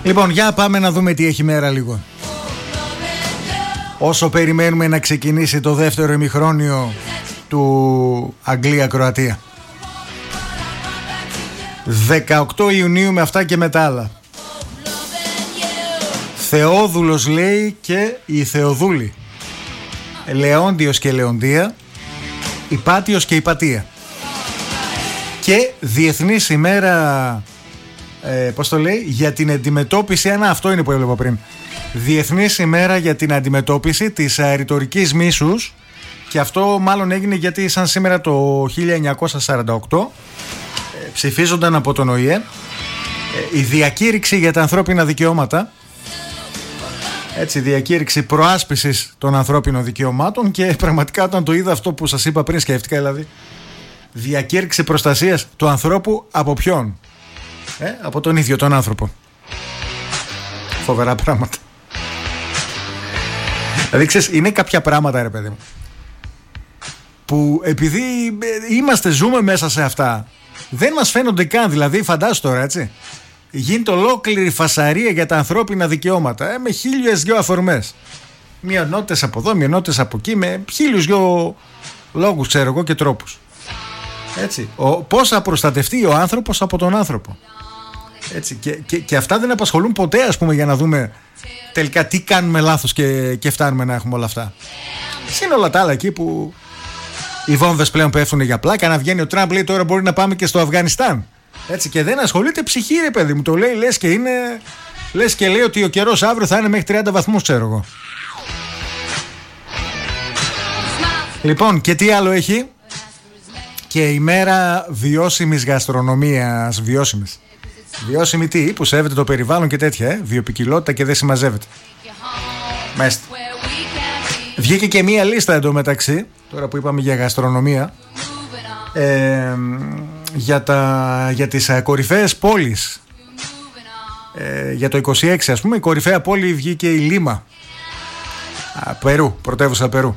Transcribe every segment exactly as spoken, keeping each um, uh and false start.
Λοιπόν, για πάμε να δούμε τι έχει μέρα λίγο. Όσο περιμένουμε να ξεκινήσει το δεύτερο ημιχρόνιο του Αγγλία-Κροατία. δεκαοκτώ Ιουνίου με αυτά και με τα άλλα. Θεόδουλος λέει και η Θεοδούλη. Λεόντιος και Λεοντία. Υπάτιος και Υπατία. Και Διεθνής ημέρα, ε, πώς το λέει, για την αντιμετώπιση, ένα αυτό είναι που έβλεπα πριν. Διεθνής ημέρα για την αντιμετώπιση της ρητορικής μίσους. Και αυτό μάλλον έγινε γιατί σαν σήμερα το χίλια εννιακόσια σαράντα οκτώ ε, ψηφίζονταν από τον Ο Η Ε ε, η διακήρυξη για τα ανθρώπινα δικαιώματα. Έτσι, διακήρυξη προάσπισης των ανθρώπινων δικαιωμάτων. Και πραγματικά όταν το είδα αυτό που σας είπα πριν, σκέφτηκα δηλαδή, διακήρυξη προστασίας του ανθρώπου από ποιον? Ε, από τον ίδιο τον άνθρωπο. Φοβερά πράγματα. Δηλαδή ξέρεις, είναι κάποια πράγματα ρε παιδί μου που επειδή είμαστε, ζούμε μέσα σε αυτά, δεν μας φαίνονται καν. Δηλαδή φαντάσου τώρα, έτσι, γίνεται ολόκληρη φασαρία για τα ανθρώπινα δικαιώματα, ε, με χίλιες δυο αφορμές, μειονότητες από εδώ, μειονότητες από εκεί, με χίλιους δυο λόγους, ξέρω εγώ, και τρόπους. Έτσι, ο, πώς θα προστατευτεί ο άνθρωπος από τον άνθρωπο. Έτσι, και, και, και αυτά δεν απασχολούν ποτέ, ας πούμε, για να δούμε τελικά τι κάνουμε λάθος και, και φτάνουμε να έχουμε όλα αυτά. Είναι όλα τα άλλα εκεί που οι βόμβες πλέον πέφτουν για πλάκα. Να βγαίνει ο Τραμπ, λέει τώρα μπορεί να πάμε και στο Αφγανιστάν. Έτσι, και δεν ασχολείται ψυχή, ρε παιδί μου. Το λέει, λες και είναι, λες και λέει ότι ο καιρός αύριο θα είναι μέχρι τριάντα βαθμούς, ξέρω εγώ. Λοιπόν, και τι άλλο έχει? Και η μέρα βιώσιμης γαστρονομίας. Βιώσιμης. Βιώσιμη τι? Που σέβεται το περιβάλλον και τέτοια, ε? Βιοποικιλότητα και δεν συμμαζεύεται. Μάλιστα. Βγήκε και μία λίστα εντωμεταξύ, τώρα που είπαμε για γαστρονομία, ε, για, τα, για τις κορυφαίες πόλεις. Ε, για το είκοσι έξι, ας πούμε, η κορυφαία πόλη βγήκε η Λίμα. Α, Περού, πρωτεύουσα Περού.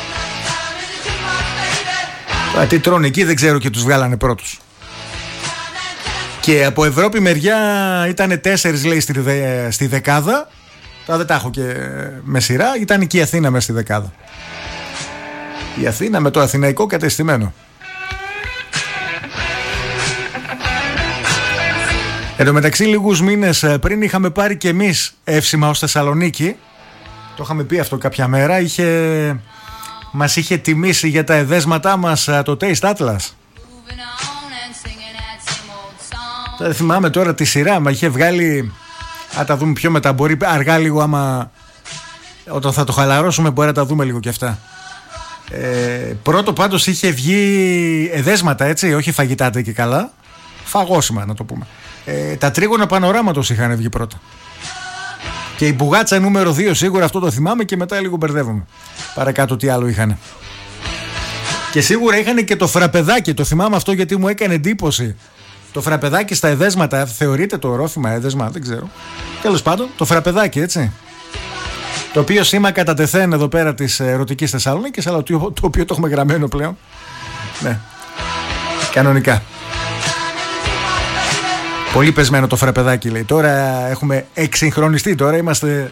Α, τι τρώνε εκεί δεν ξέρω, και τους βγάλανε πρώτους. Και από Ευρώπη μεριά ήταν τέσσερις, λέει, στη, δε, στη δεκάδα. Τώρα δεν τα έχω και με σειρά. Ήταν και η Αθήνα μέσα στη δεκάδα. Η Αθήνα με το αθηναϊκό κατεστημένο. Εν τω μεταξύ, λίγους μήνες πριν είχαμε πάρει και εμείς εύσημα ως Θεσσαλονίκη. Το είχαμε πει αυτό κάποια μέρα. Είχε, μας είχε τιμήσει για τα εδέσματά μας το Taste Atlas. Δεν θυμάμαι τώρα τη σειρά, μα είχε βγάλει. Α, τα δούμε πιο μετά. Μπορεί αργά λίγο, άμα όταν θα το χαλαρώσουμε μπορεί να τα δούμε λίγο και αυτά. Ε, πρώτο πάντως είχε βγει εδέσματα, έτσι, όχι φαγητάτε και καλά. Φαγώσιμα να το πούμε. Ε, τα τρίγωνα πανοράματος είχαν βγει πρώτα. Και η μπουγάτσα νούμερο δύο σίγουρα, αυτό το θυμάμαι, και μετά λίγο μπερδεύομαι. Παρακάτω τι άλλο είχαν. Και σίγουρα είχαν και το φραπεδάκι, το θυμάμαι αυτό γιατί μου έκανε εντύπωση. Το φραπεδάκι στα εδέσματα, θεωρείται το ορόφημα έδεσμα, δεν ξέρω. Τέλος πάντων, το φραπεδάκι, έτσι. Το οποίο σήμα κατά τεθέν εδώ πέρα της ερωτικής Θεσσαλονίκης, αλλά το, το οποίο το έχουμε γραμμένο πλέον. Ναι. Κανονικά. Πολύ πεσμένο το φραπεδάκι, λέει. Τώρα έχουμε εξυγχρονιστεί, τώρα είμαστε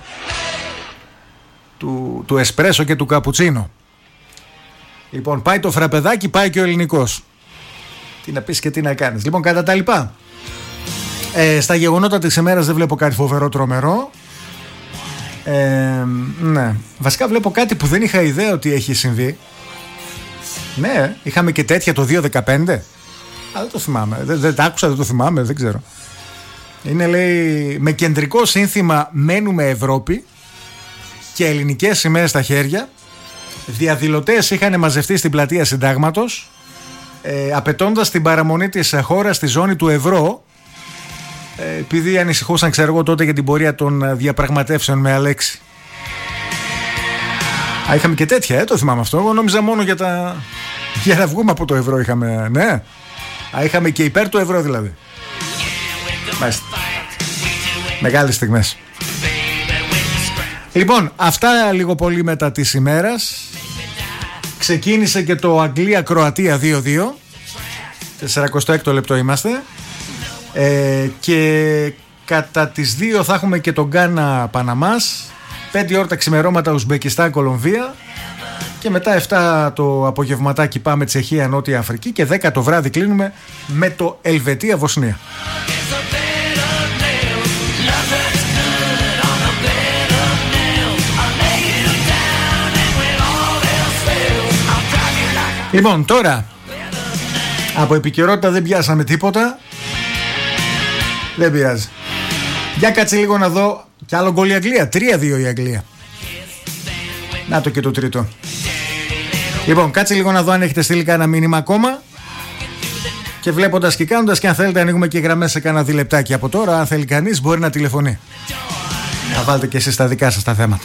του, του εσπρέσο και του καπουτσίνο. Λοιπόν, πάει το φραπεδάκι, πάει και ο ελληνικός. Τι να πεις και τι να κάνεις. Λοιπόν, κατά τα λοιπά, ε, στα γεγονότα της ημέρας δεν βλέπω κάτι φοβερό τρομερό. ε, Ναι. Βασικά βλέπω κάτι που δεν είχα ιδέα ότι έχει συμβεί. Ναι, είχαμε και τέτοια το δύο χιλιάδες δεκαπέντε. Α, δεν το θυμάμαι, δεν, δεν τα άκουσα, δεν το θυμάμαι, δεν ξέρω. Είναι, λέει, με κεντρικό σύνθημα «Μένουμε Ευρώπη» και ελληνικές σημαίες στα χέρια. Διαδηλωτές είχαν μαζευτεί στην πλατεία Συντάγματος, Ε, απαιτώντας την παραμονή της χώρας στη ζώνη του ευρώ, ε, επειδή ανησυχούσαν, ξέρω εγώ, τότε για την πορεία των διαπραγματεύσεων με Αλέξη. Α, είχαμε και τέτοια, ε, το θυμάμαι αυτό. Εγώ νόμιζα μόνο για, τα... για να βγούμε από το ευρώ είχαμε. Ναι. Α, είχαμε και υπέρ του ευρώ δηλαδή. Μάλιστα. Μεγάλες στιγμές. Λοιπόν, αυτά λίγο πολύ μετά της ημέρας. Ξεκίνησε και το Αγγλία-Κροατία δύο δύο. σαράντα έξι λεπτό είμαστε. Ε, και Κατά τις δύο θα έχουμε και τον Γκάνα Παναμάς. πέντε ώρα τα ξημερώματα Ουσμπεκιστάν Κολομβία. Και μετά εφτά το απογευματάκι πάμε Τσεχία Νότια Αφρική. Και δέκα το βράδυ κλείνουμε με το Ελβετία Βοσνία. Λοιπόν, τώρα από επικαιρότητα δεν πιάσαμε τίποτα. Δεν πειράζει. Για κάτσε λίγο να δω. Κι άλλο γκολ η Αγγλία. τρία δύο η Αγγλία. Να το και το τρίτο. Λοιπόν, κάτσε λίγο να δω αν έχετε στείλει κανένα μήνυμα ακόμα. Και βλέποντας και κάνοντας, και αν θέλετε ανοίγουμε και γραμμές σε κάνα διλεπτάκι από τώρα. Αν θέλει κανείς μπορεί να τηλεφωνεί. Να βάλετε και εσείς τα δικά σας τα θέματα.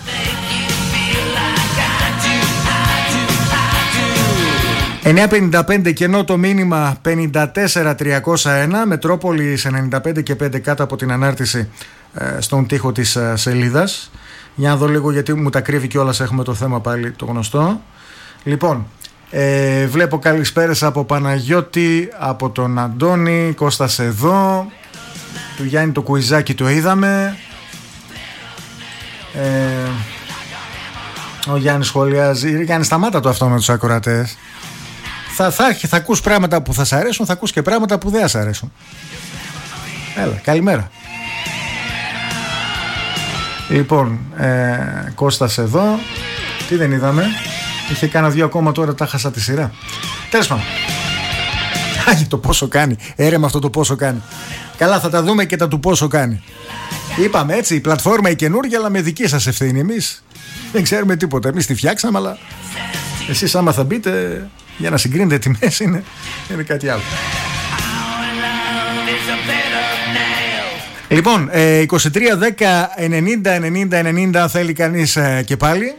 εννιά πενήντα πέντε κενό το μήνυμα πενήντα τέσσερα τριακόσια ένα, Μετρόπολης ενενήντα πέντε και πέντε κάτω από την ανάρτηση ε, στον τοίχο της ε, σελίδας. Για να δω λίγο γιατί μου τα κρύβει κιόλας, έχουμε το θέμα πάλι το γνωστό. Λοιπόν, ε, βλέπω καλησπέρες από Παναγιώτη, από τον Αντώνη, Κώστας εδώ, του Γιάννη το κουιζάκι το είδαμε. Ε, ο Γιάννης σχολιάζει, Γιάννη σταμάτα το αυτό με τους ακροατές. Θα, θα, θα ακούς πράγματα που θα σ' αρέσουν, θα ακούς και πράγματα που δεν σ' αρέσουν. Έλα, καλημέρα. Λοιπόν, ε, Κώστας εδώ. Τι δεν είδαμε. Είχε κάνα δύο ακόμα, τώρα τα χάσα τη σειρά. Τέλος πάντων. Άγι το πόσο κάνει. Έρεμα αυτό το πόσο κάνει. Καλά, θα τα δούμε και τα του πόσο κάνει. Είπαμε έτσι, η πλατφόρμα η καινούργια, αλλά με δική σας ευθύνη. Εμείς δεν ξέρουμε τίποτα. Εμείς τη φτιάξαμε, αλλά εσείς άμα θα μπείτε για να συγκρίνετε τιμές είναι, είναι κάτι άλλο. Λοιπόν, ε, είκοσι τρία δέκα ενενήντα ενενήντα ενενήντα θέλει κανείς ε, και πάλι.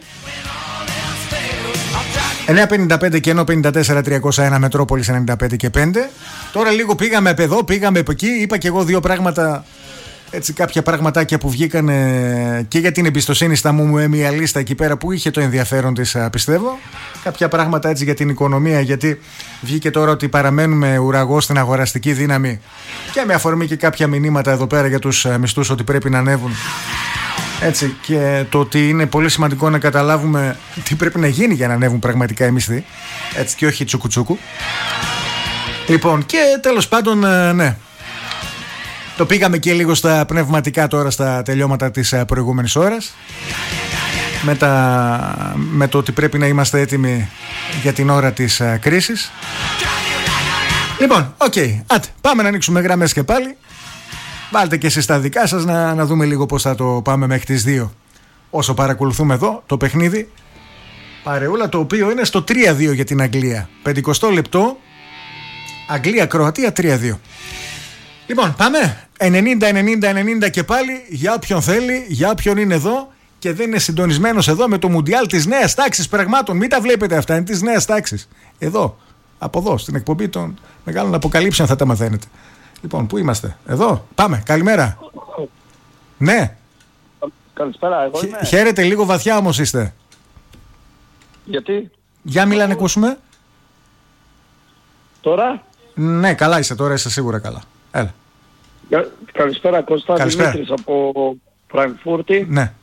εννιά πενήντα πέντε και ενώ πενήντα τέσσερα τριακόσια ένα, Μετρόπολης ενενήντα πέντε και πέντε. Τώρα λίγο πήγαμε από εδώ, πήγαμε από εκεί. Είπα και εγώ δύο πράγματα, έτσι κάποια πραγματάκια που βγήκαν ε, και για την εμπιστοσύνη στα μου μου μια λίστα εκεί πέρα που είχε το ενδιαφέρον της, πιστεύω. Κάποια πράγματα έτσι για την οικονομία, γιατί βγήκε τώρα ότι παραμένουμε ουραγό στην αγοραστική δύναμη και με αφορμή και κάποια μηνύματα εδώ πέρα για τους μισθούς ότι πρέπει να ανέβουν. Έτσι, και το ότι είναι πολύ σημαντικό να καταλάβουμε τι πρέπει να γίνει για να ανέβουν πραγματικά οι μισθοί. Έτσι, και όχι τσουκουτσούκου. Λοιπόν, και τέλος πάντων, ναι. Το πήγαμε και λίγο στα πνευματικά τώρα στα τελειώματα της προηγούμενης ώρας. Με, τα, με το ότι πρέπει να είμαστε έτοιμοι για την ώρα της α, κρίσης. Λοιπόν, οκ, okay, άτε, πάμε να ανοίξουμε γραμμές και πάλι. Βάλτε και εσείς τα δικά σας να, να δούμε λίγο πώς θα το πάμε μέχρι τις δύο. Όσο παρακολουθούμε εδώ το παιχνίδι παρεούλα, το οποίο είναι στο τρία δύο για την Αγγλία. πενηκοστό λεπτό, Αγγλία-Κροατία τρία δύο. Λοιπόν, πάμε ενενήντα ενενήντα ενενήντα και πάλι για όποιον θέλει, για όποιον είναι εδώ και δεν είναι συντονισμένος εδώ με το Μουντιάλ της νέας τάξης πραγμάτων. Μην τα βλέπετε αυτά, είναι της νέας τάξης. Εδώ, από εδώ, στην εκπομπή των μεγάλων αποκαλύψεων θα τα μαθαίνετε. Λοιπόν, πού είμαστε, εδώ, πάμε, καλημέρα. Ναι. Καλησπέρα, εγώ είμαι. Χαίρετε, λίγο βαθιά όμως είστε. Γιατί? Για μιλά να ακούσουμε. Τώρα. Ναι, καλά είσαι, τώρα είσαι σίγουρα καλά. Έλα. Καλησπέρα Κώστα, Καλησπέρα. Δημήτρης από Φραγκφούρτη. Ναι.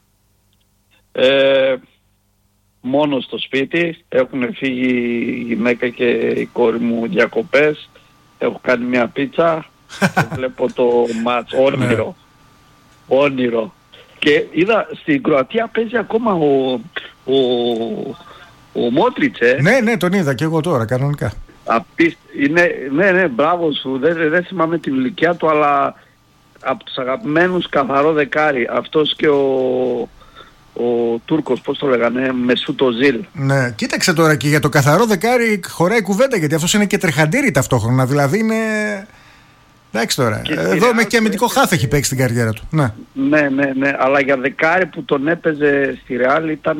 Ε, μόνο στο σπίτι, έχουν φύγει η γυναίκα και η κόρη μου διακοπές. Έχω κάνει μια πίτσα και βλέπω το μάτς, όνειρο. Όνειρο. Και είδα στην Κροατία παίζει ακόμα ο, ο, ο Μότριτς, ε. Ναι, ναι, τον είδα και εγώ τώρα, κανονικά. Απίστ... Είναι, ναι, ναι, μπράβο σου. Δεν, δεν θυμάμαι την ηλικία του, αλλά από τους αγαπημένους καθαρό δεκάρι. Αυτός και ο, ο Τούρκος, πώς το λέγανε, Μεσούτ Οζίλ. Ναι, κοίταξε τώρα και για το καθαρό δεκάρι χωράει κουβέντα, γιατί αυτός είναι και τρεχαντήρι ταυτόχρονα. Δηλαδή είναι... Εντάξει τώρα, και εδώ με και αμυντικό χάφ έχει παίξει την καριέρα του. Ναι. ναι, ναι, ναι, αλλά για δεκάρι που τον έπαιζε στη Ρεάλ ήταν...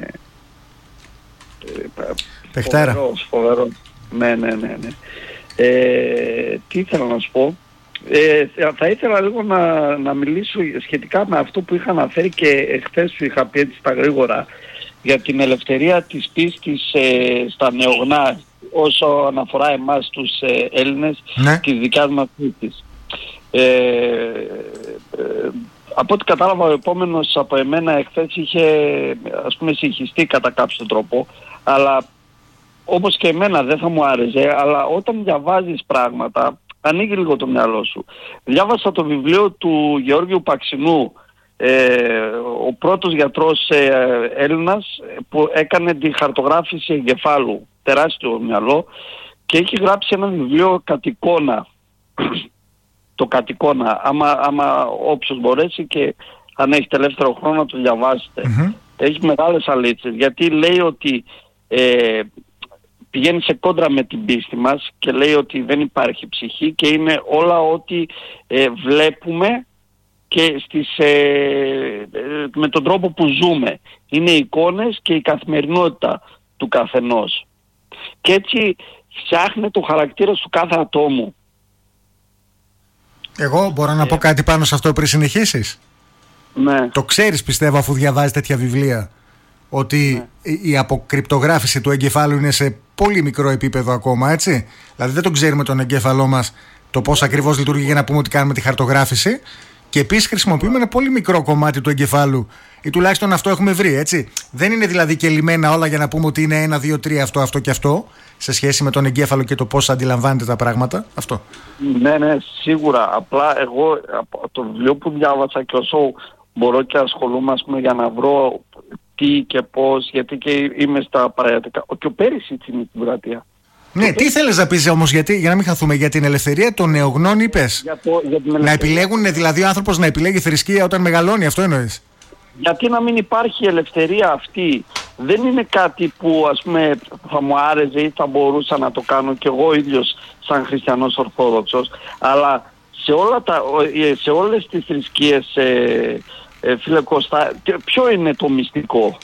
Παιχτάρα. Φοβερός, φοβερός. Ναι, ναι, ναι, ναι. Ε, τι ήθελα να σου πω. Ε, θα ήθελα λίγο να, να μιλήσω σχετικά με αυτό που είχα αναφέρει και εχθές σου είχα πει έτσι στα γρήγορα για την ελευθερία της πίστης ε, στα νεογνά όσο αναφορά εμάς τους ε, Έλληνες, ναι, και δικιάς μας πίστης. Ε, από ό,τι κατάλαβα ο επόμενος από εμένα εχθές είχε ας πούμε συγχυστεί κατά κάποιο τρόπο, αλλά όπως και εμένα δεν θα μου άρεσε, αλλά όταν διαβάζεις πράγματα ανοίγει λίγο το μυαλό σου. Διάβασα το βιβλίο του Γεώργιου Παξινού, ε, ο πρώτος γιατρός ε, Έλληνας που έκανε τη χαρτογράφηση εγκεφάλου, τεράστιο μυαλό, και έχει γράψει ένα βιβλίο κατ' εικόνα. Το κατ' εικόνα, άμα, άμα όποιος μπορέσει και αν έχετε ελεύθερο χρόνο να το διαβάσετε. Mm-hmm. Έχει μεγάλες αλήθειες, γιατί λέει ότι ε, πηγαίνει σε κόντρα με την πίστη μας και λέει ότι δεν υπάρχει ψυχή και είναι όλα ό,τι ε, βλέπουμε και στις, ε, ε, με τον τρόπο που ζούμε. Είναι εικόνες και η καθημερινότητα του καθενός. Και έτσι φτιάχνει το χαρακτήρα του κάθε ατόμου. Εγώ μπορώ να ε. πω κάτι πάνω σε αυτό πριν συνεχίσεις? Ναι. Το ξέρεις, πιστεύω, αφού διαβάζεις τέτοια βιβλία, ότι ναι. η αποκρυπτογράφηση του εγκεφάλου είναι σε πολύ μικρό επίπεδο ακόμα, έτσι. Δηλαδή δεν τον ξέρουμε τον εγκέφαλό μας το πώς ακριβώς λειτουργεί για να πούμε ότι κάνουμε τη χαρτογράφηση. Και επίσης χρησιμοποιούμε ένα πολύ μικρό κομμάτι του εγκεφάλου, ή τουλάχιστον αυτό έχουμε βρει, έτσι. Δεν είναι δηλαδή και λυμμένα όλα για να πούμε ότι είναι ένα, δύο, τρία αυτό, αυτό και αυτό, σε σχέση με τον εγκέφαλο και το πώς αντιλαμβάνεται τα πράγματα. Αυτό. Ναι, ναι, σίγουρα. Απλά εγώ από το βιβλίο που διάβασα και όσο μπορώ και ασχολούμαι, ας πούμε, για να βρω τι και πώς, γιατί και είμαι στα παραϊατικά. Και ο Πέρυσι είναι στην Κροατία. Ναι, τι θέλεις να πεις όμως, γιατί, για να μην χαθούμε, για την ελευθερία των νεογνών είπες? Για το, για την να επιλέγουν, δηλαδή ο άνθρωπος να επιλέγει θρησκεία όταν μεγαλώνει, αυτό εννοείς? Γιατί να μην υπάρχει η ελευθερία αυτή? Δεν είναι κάτι που ας πούμε θα μου άρεσε ή θα μπορούσα να το κάνω κι εγώ ίδιος σαν χριστιανός Ορθόδοξος, αλλά σε, όλα τα, σε όλες τις θρησκείες, ε, ε, φίλε Κώστα, ποιο είναι το μυστικό?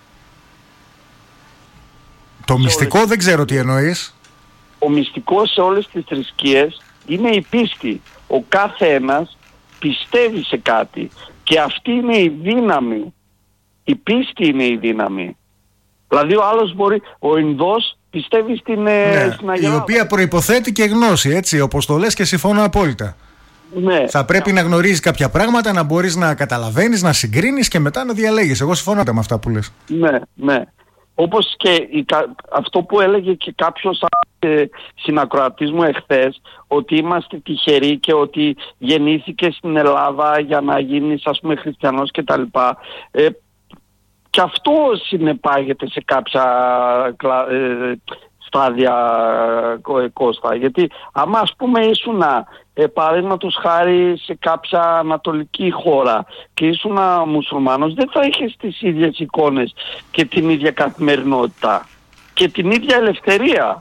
Το μυστικό όλες... δεν ξέρω τι εννοείς. Ο μυστικός σε όλες τις θρησκείες είναι η πίστη. Ο κάθε ένας πιστεύει σε κάτι και αυτή είναι η δύναμη. Η πίστη είναι η δύναμη. Δηλαδή ο άλλος μπορεί, ο Ινδός πιστεύει στην, ναι, στην Αγία, η οποία προϋποθέτει και γνώση, έτσι, όπως το λες και συμφωνώ απόλυτα. Ναι. Θα πρέπει να γνωρίζεις κάποια πράγματα, να μπορείς να καταλαβαίνεις, να συγκρίνεις και μετά να διαλέγεις. Εγώ συμφωνώ με αυτά που λες. Ναι, ναι. Όπως και η, αυτό που έλεγε και κάποιος ε, συνακροατής μου εχθές, ότι είμαστε τυχεροί και ότι γεννήθηκε στην Ελλάδα για να γίνεις, ας πούμε, χριστιανός κτλ. Ε, και αυτό συνεπάγεται σε κάποια ε, στάδια, ε, Κώστα. Γιατί άμα, ας πούμε, ήσουνα ε, παραδείγματος χάρη σε κάποια ανατολική χώρα και ήσουνα μουσουλμάνος, δεν θα είχες τις ίδιες εικόνες και την ίδια καθημερινότητα και την ίδια ελευθερία.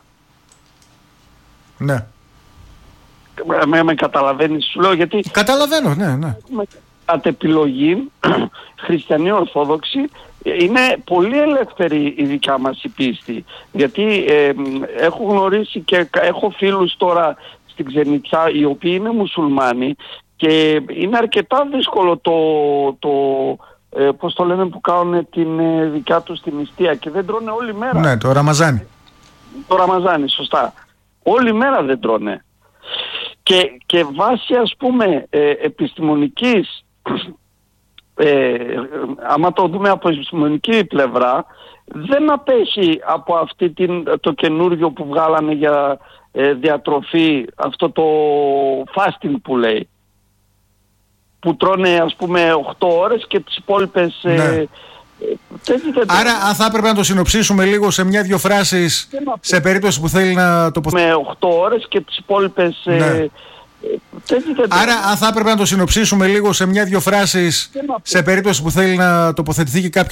Ναι. Με, με καταλαβαίνεις, σου λέω, γιατί καταλαβαίνω, ναι, ναι. Κατ' επιλογή χριστιανοί Ορθόδοξοι είναι πολύ ελεύθερη η δικιά μας η πίστη, γιατί ε, έχω γνωρίσει και έχω φίλους τώρα στην Ξενιτσά οι οποίοι είναι μουσουλμάνοι και είναι αρκετά δύσκολο το, το ε, πώς το λένε, που κάνουν την ε, δικιά τους την νηστεία και δεν τρώνε όλη μέρα. Ναι, το Ραμαζάνι. Το Ραμαζάνι, σωστά. Όλη μέρα δεν τρώνε. Και, και βάσει, ας πούμε, ε, επιστημονικής, ε, άμα το δούμε από επιστημονική πλευρά, δεν απέχει από αυτή την, το καινούργιο που βγάλανε για ε, διατροφή, αυτό το fasting που λέει, που τρώνε, ας πούμε, οκτώ ώρες και τις υπόλοιπες... Ναι. Ε, Άρα αν θα έπρεπε να το συνοψίσουμε λίγο σε μια-δυο φράσεις, σε περίπτωση που θέλει να τοποθετήσει. Με οκτώ ώρες και τις υπόλοιπες... Ναι. Ε, Άρα αν θα έπρεπε να το συνοψίσουμε λίγο σε μια-δυο φράσεις, σε περίπτωση που θέλει να τοποθετηθεί και κάποιο